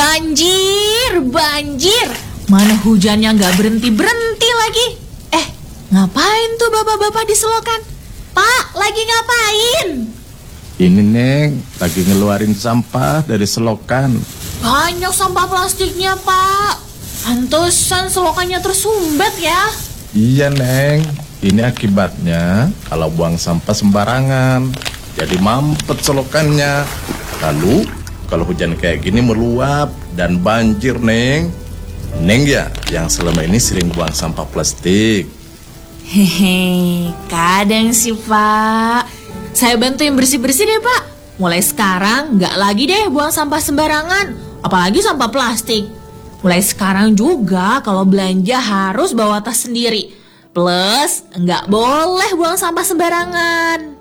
Banjir, banjir. Mana hujannya nggak berhenti-berhenti lagi. Ngapain tuh bapak-bapak di selokan? Pak, lagi ngapain? Ini Neng, lagi ngeluarin sampah dari selokan. Banyak sampah plastiknya, Pak. Pantesan selokannya tersumbat ya. Iya Neng, ini akibatnya kalau buang sampah sembarangan, jadi mampet selokannya. Lalu kalau hujan kayak gini meluap dan banjir Neng. Neng ya yang selama ini sering buang sampah plastik. Hehe, kadang sih Pak. Saya bantuin bersih-bersih deh Pak. Mulai sekarang nggak lagi deh buang sampah sembarangan, apalagi sampah plastik. Mulai sekarang juga kalau belanja harus bawa tas sendiri. Plus nggak boleh buang sampah sembarangan.